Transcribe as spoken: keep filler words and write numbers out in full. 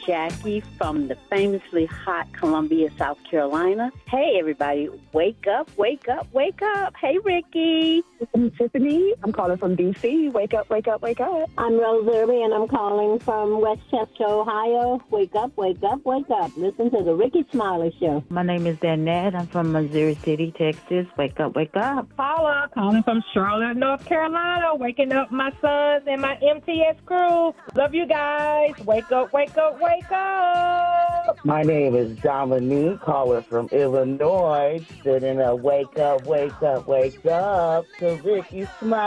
Jackie from the famously hot Columbia, South Carolina. Hey, everybody, wake up, wake up, wake up. Hey, Ricky. I'm Tiffany. I'm calling from D C. Wake up, wake up, wake up. I'm Rose Irby, and I'm calling from Westchester, Ohio. Wake up, wake up, wake up. Listen to the Ricky Smiley Show. My name is Danette. I'm from Missouri City, Texas. Wake up, wake up. Paula, calling from Charlotte, North Carolina. Waking up my sons and my M T S crew. Love you guys. Wake up, wake up, wake up. My name is Dominique, calling from Illinois. Sitting up, wake up, wake up, wake up to Ricky Smiley.